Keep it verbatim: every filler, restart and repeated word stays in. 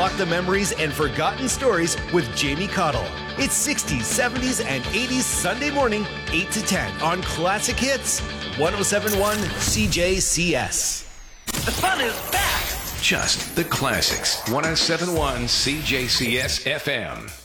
unlock the memories and forgotten stories with Jamie Cottle. It's sixties, seventies, and eighties Sunday morning, eight to ten on Classic Hits, one oh seven point one C J C S. The fun is back. Just the classics. one oh seven point one C J C S F M.